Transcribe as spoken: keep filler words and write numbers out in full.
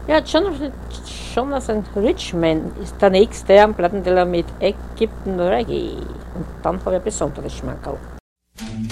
Ja, Jonathan, Jonathan Richman ist der nächste am Plattenteller mit Ägypten Reggae. Und dann habe ich ein besonderes Schmankerl.